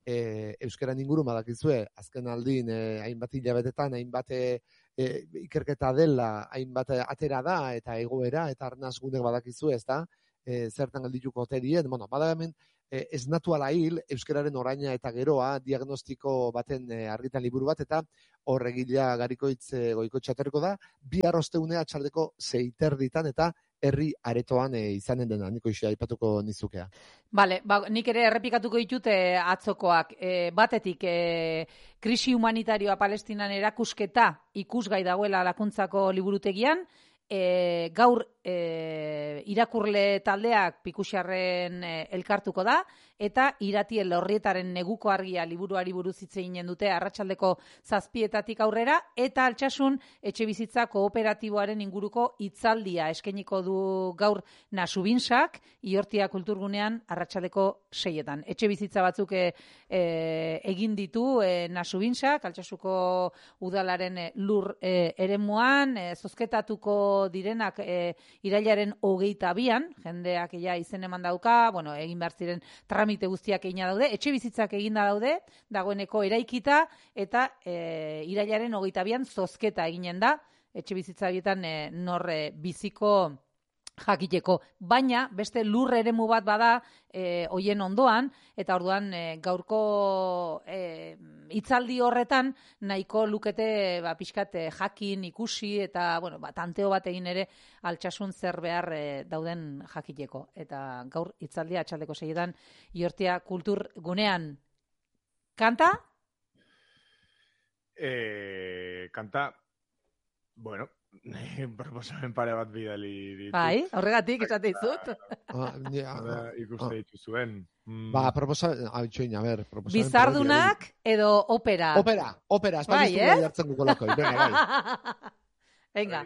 e, euskaran inguru badakizue, azken aldin, e, hainbat hilabetetan, hainbat e, e, ikerketa dela, hainbat atera da, eta egoera, eta arnaz gunek badakizue, ez da, e, zertan geldituko ote dien, bueno, bada hemen, e, ez natuala hil, euskararen oraina eta geroa, diagnostiko baten e, argitan liburu bat, eta horregila garikoitz e, goikotxaterko da, bi arrosteunea atxaldeko zeiterditan, eta herri aretoan e, izanen dena, niko isi aipatuko nizukea. Bale, ba, nik ere errepikatuko ditut e, atzokoak. E, batetik, e, krisi humanitarioa Palestinan erakusketa ikusgai dagoela lakuntzako liburutegian, e, gaur e, irakurle taldeak Pikuxarren e, elkartuko da, eta Irati Elorrietaren neguko argia liburuari buruz hitz eginen dute arratsaldeko zazpietatik aurrera, eta Altsasun etxebizitza kooperatiboaren inguruko hitzaldia eskainiko du gaur Nasubinsak, Iortia kulturgunean arratsaldeko seietan. Etxebizitza batzuk e, e, egin ditu e, Nasubinsak, Altsasuko udalaren e, lur e, eremuan, e, zozketatuko direnak e, irailaren hogeita bian, jendeak ja izen eman dauka, bueno, egin behar ziren tramite guztiak egina daude, etxe bizitzak eginda daude, dagoeneko eraikita, eta e, irailaren hogeita bian zozketa eginen da, etxe bizitza horietan e, nor e, biziko jakiteko. Baina, beste lur eremu bat bada e, hoien ondoan, eta orduan e, gaurko e, hitzaldi horretan nahiko lukete ba, pixkat e, jakin, ikusi, eta bueno, ba, tanteo bat egin ere Altsasun zer behar e, dauden jakiteko. Eta gaur hitzaldia atxaldeko seietan Iortia kultur gunean. Kanta? Eh, kanta, bueno, proposamen pare bat bidali ditu. Bai, horregatik esate dizut. Ah, ja, ikuste ah. ditu zuen. Mm. Ba, proposamen, hau txoin, a ber, proposamen. Bizardunak edo opera? Opera, opera, bai, espazio eh? jartzen gukolako. Venga, bai. Venga.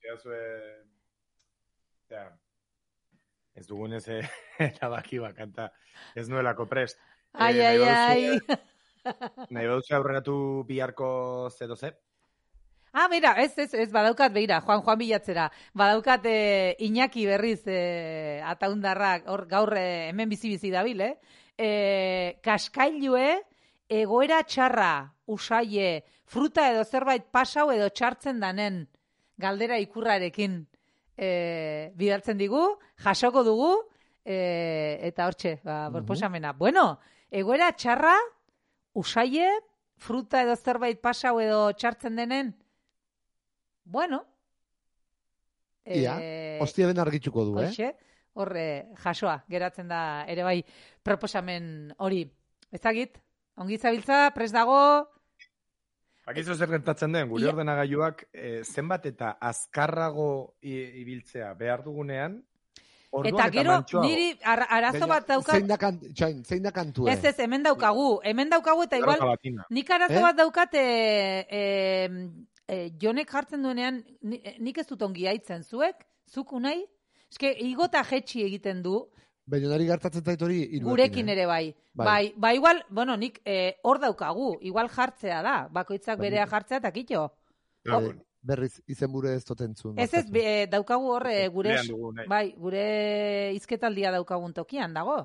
Ja, ez dugunez erabaki bakanta ez nuelako prest. Ai, ai, ai. Nahi baduzu aurreratu biharko zedo ze? Ah, mira, ez, ez, ez, badaukat, beira, Juan, Juan bilatzera. Badaukat eh, Iñaki berriz eh, ataundarrak, hor gaur eh, hemen bizi-bizi dabil, eh? Eh, kaskailue, egoera txarra, usaie, fruta edo zerbait pasau edo txartzen danen, galdera ikurrarekin eh, bidaltzen digu, jasoko dugu, eh, eta hortxe, ba, proposamena. Uh-huh. Bueno, egoera txarra, usaie, fruta edo zerbait pasau edo txartzen denen, bueno. Ia, eh, ostia den argitzuko du, eh? Hoxe, horre, jasoa, geratzen da ere bai proposamen hori. Ezagit, ongi zabiltza, prest dago? Bakizu zer gertatzen den, gure Ia. ordenagailuak eh, zenbat eta azkarrago i- ibiltzea behar dugunean, orduan Eta eta, gero, mantsoago. niri ar- arazo bat daukat. Zein da, kan, txain, zein da kantu, eh? Ez ez, hemen daukagu, hemen daukagu eta igual, Kabatina. nik arazo Eh? bat daukat, e, e, e, jonek jartzen duenean, ni- nik ez dut ongi aitzen, zuek, zuku nahi? Eske, igota jetxi egiten du, Baionari gertatzen zait hori hiruekin, gurekin eh? ere bai. Bai. Bai, ba igual, bueno, nik eh, hor daukagu, igual jartzea da, bakoitzak Bai. berea jartzea eta kitxo. Ah, Eh, berriz, izenbure ez totentzun. Ez ez, be, daukagu hor eh, gure, Gurean dugu nahi. bai, gure hizketaldia daukagun tokian dago.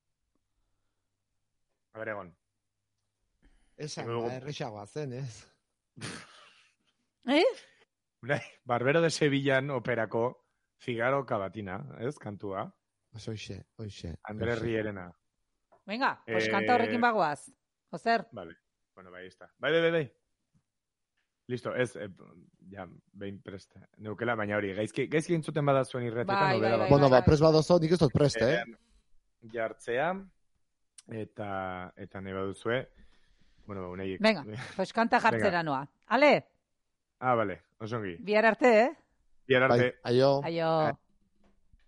A ber, egon. Esan, Luego- ba, errexagoa zen, ez? Eh? Bai, Barbero de Sevillan operako Figaro Kabatina, ez, kantua? Oixe, oixe. Andre oixe. Rierena. Venga, pues Eh, kanta horrekin bagoaz. Ozer? Vale, bueno, bai, está. Bai, bai, bai, bai. Listo, ez, eh, ja, behin prest. Neukela, baina hori, gaizki, gaizki entzuten bada zuen irretetan, Bai, nobela bai, bat. Bueno, bai, ba, prest badozo, nik ez dut prest, eh? Erean jartzea, eta, eta nahi baduzue, bueno, ba, unaiek. Venga, pues kanta jartzera noa. Ale, Ah, vale, osongi. bihar arte, eh? Bihar arte. Bai, aio. Aio.